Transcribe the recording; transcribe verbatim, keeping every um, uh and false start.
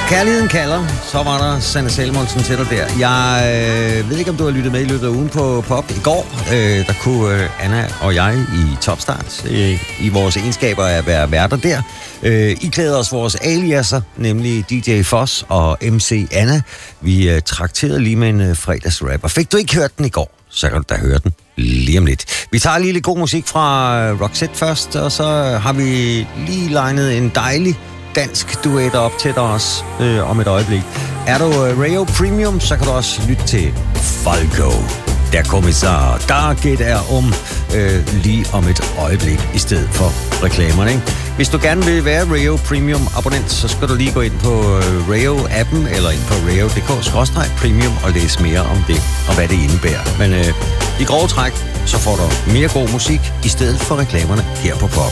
Kærligheden kalder, så var der Sanne Salomonsen til dig der. Jeg øh, ved ikke, om du har lyttet med i løbet af ugen på Pop. I går, øh, der kunne øh, Anna og jeg i Topstart øh, i vores egenskaber at være værter der. Øh, I klæder os vores aliaser, nemlig D J Foss og M C Anna. Vi øh, trakterede lige med en øh, fredagsrap. Og fik du ikke hørt den i går, så kan du da høre den lige om lidt. Vi tager lige lidt god musik fra øh, Roxette først, og så har vi lige legnet en dejlig dansk duet op til dig også øh, om et øjeblik. Er du øh, Rayo Premium, så kan du også lytte til Falco, der kommissar. Der gæt er om øh, lige om et øjeblik i stedet for reklamerne. Ikke? Hvis du gerne vil være Rayo Premium abonnent, så skal du lige gå ind på øh, Rayo-appen eller ind på rayo punktum d k skråstreg premium og læse mere om det og hvad det indebærer. Men øh, i grove træk, så får du mere god musik i stedet for reklamerne her på Pop.